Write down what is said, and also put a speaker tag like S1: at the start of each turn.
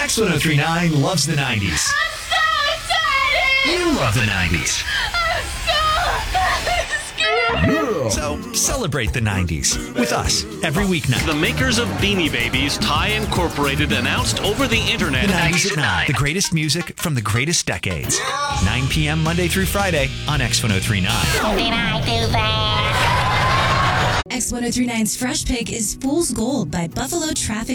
S1: X1039 loves the 90s.
S2: I'm so excited!
S1: You love the 90s.
S2: I'm so scared!
S1: So celebrate the 90s with us every weeknight.
S3: The makers of Beanie Babies, Ty Incorporated, announced over the internet.
S1: The 90s at 9. The greatest music from the greatest decades. 9 p.m. Monday through Friday on X1039.
S2: Did I do that?
S4: X1039's Fresh Pick is Fool's Gold by Buffalo Traffic